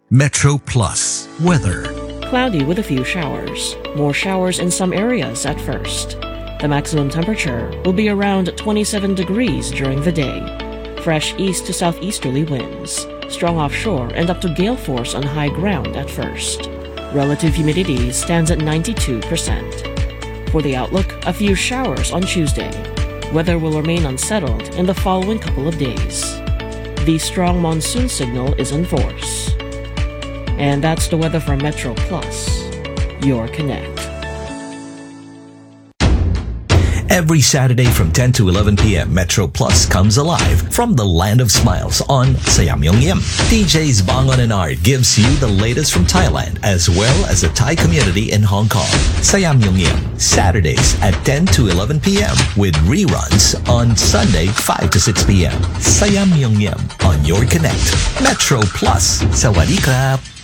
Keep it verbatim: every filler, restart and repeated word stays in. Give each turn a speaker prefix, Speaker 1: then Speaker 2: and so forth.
Speaker 1: Metro Plus weather.
Speaker 2: Cloudy with a few showers. More showers in some areas at first. The maximum temperature will be around twenty-seven degrees during the day. Fresh east to southeasterly winds. Strong offshore and up to gale force on high ground at first. Relative humidity stands at ninety-two percent. For the outlook, a few showers on Tuesday. Weather will remain unsettled in the following couple of days. The strong monsoon signal is in force. And that's the weather from Metro Plus, your connect.
Speaker 3: Every Saturday from ten to eleven p.m., Metro Plus comes alive from the land of smiles on Sayamyongyem. D Js Bangon and Art gives you the latest from Thailand as well as the Thai community in Hong Kong. Sayamyongyem, Saturdays at ten to eleven p.m. with reruns on Sunday five to six p.m. Sayamyongyem on your connect. Metro Plus. Sawadee krap.